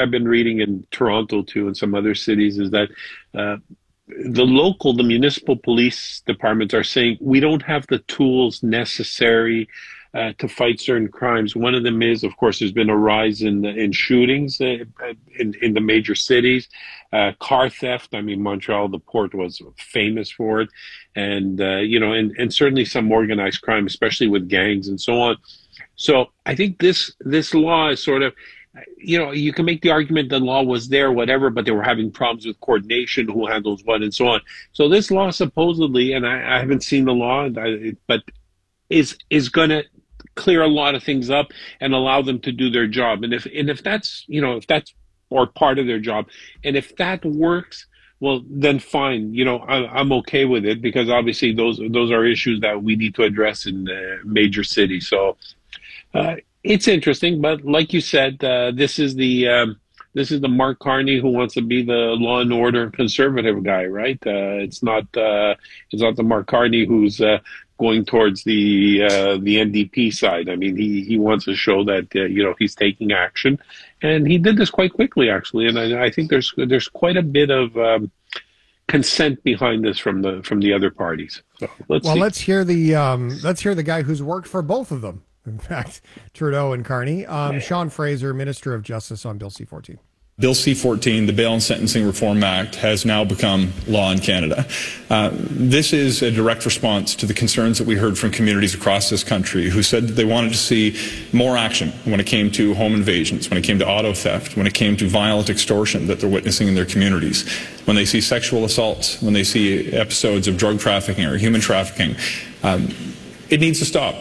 I've been reading in Toronto too, and some other cities, is that uh, the municipal police departments are saying we don't have the tools necessary to fight certain crimes. One of them is, of course, there's been a rise in shootings in the major cities, car theft. I mean, Montreal, the port was famous for it, and and certainly some organized crime, especially with gangs and so on. So I think this law is sort of, you can make the argument the law was there, whatever, but they were having problems with coordination, who handles what, and so on. So this law supposedly, and I haven't seen the law, but is going to clear a lot of things up and allow them to do their job. And if that's or part of their job, and if that works, well, then fine. I'm okay with it, because obviously those are issues that we need to address in major cities. So. It's interesting, but like you said, this is the Mark Carney who wants to be the law and order conservative guy, right? It's not the Mark Carney who's going towards the NDP side. I mean, he wants to show that he's taking action, and he did this quite quickly, actually. And I think there's quite a bit of consent behind this from the other parties. So let's see. Let's hear the guy who's worked for both of them. In fact, Trudeau and Carney. Sean Fraser, Minister of Justice, on Bill C-14. Bill C-14, the Bail and Sentencing Reform Act, has now become law in Canada. This is a direct response to the concerns that we heard from communities across this country who said that they wanted to see more action when it came to home invasions, when it came to auto theft, when it came to violent extortion that they're witnessing in their communities, when they see sexual assaults, when they see episodes of drug trafficking or human trafficking. It needs to stop.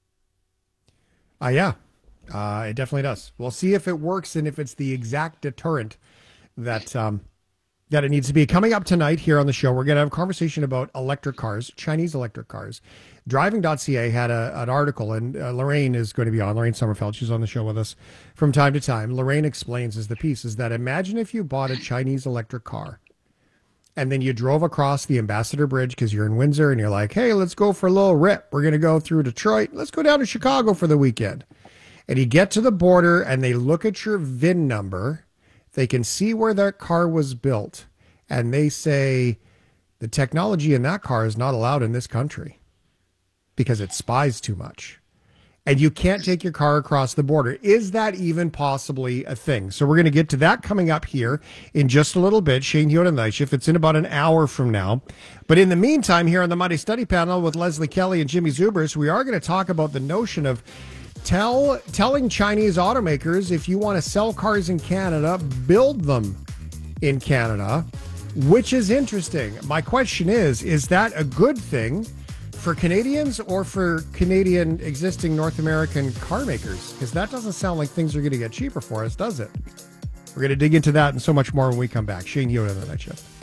Yeah, it definitely does. We'll see if it works and if it's the exact deterrent that it needs to be. Coming up tonight here on the show, we're going to have a conversation about electric cars, Chinese electric cars. Driving.ca had an article, and Lorraine is going to be on. Lorraine Sommerfeld, she's on the show with us from time to time. Lorraine explains as the piece is that imagine if you bought a Chinese electric car and then you drove across the Ambassador Bridge because you're in Windsor and you're like, hey, let's go for a little rip. We're going to go through Detroit. Let's go down to Chicago for the weekend. And you get to the border and they look at your VIN number. They can see where that car was built. And they say the technology in that car is not allowed in this country because it spies too much. And you can't take your car across the border. Is that even possibly a thing? So we're going to get to that coming up here in just a little bit. Shane Hewitt and Night Shift. It's in about an hour from now. But in the meantime, here on the Monday Study Panel with Leslie Kelly and Jimmy Zubers, we are going to talk about the notion of telling Chinese automakers, if you want to sell cars in Canada, build them in Canada, which is interesting. My question is that a good thing for Canadians or for Canadian existing North American car makers? Because that doesn't sound like things are going to get cheaper for us, does it? We're going to dig into that and so much more when we come back. Shane Hewitt on the Night Shift.